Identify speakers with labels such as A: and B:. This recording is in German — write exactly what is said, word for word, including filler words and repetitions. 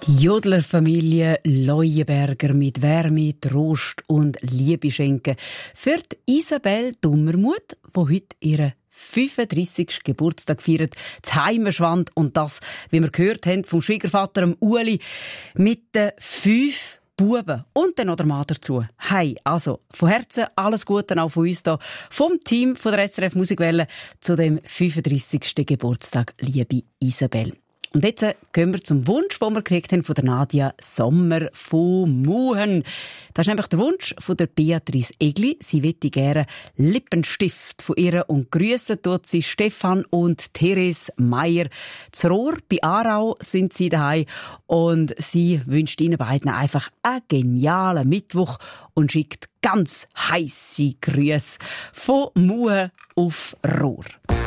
A: Die Jodlerfamilie Leuenberger mit Wärme, Trost und Liebe schenken. Für die Isabel Dummermuth, die heute ihren fünfunddreissigsten Geburtstag feiert, zu Heimenschwand. Und das, wie wir gehört haben, vom Schwiegervater dem Ueli, mit den fünf Buben und dann noch der Mann dazu. Hey, also, von Herzen alles Gute auch von uns hier, vom Team von der S R F Musikwelle zu dem fünfunddreissigsten Geburtstag, liebe Isabel. Und jetzt gehen wir zum Wunsch, den wir gekriegt haben von der Nadia Sommer von Muhen. Das ist nämlich der Wunsch von der Beatrice Egli. Sie möchte gerne Lippenstift von ihr und grüssen tut sie Stefan und Therese Meier. Zu Rohr bei Aarau sind sie daheim und sie wünscht ihnen beiden einfach einen genialen Mittwoch und schickt ganz heisse Grüße von Muhen auf Rohr.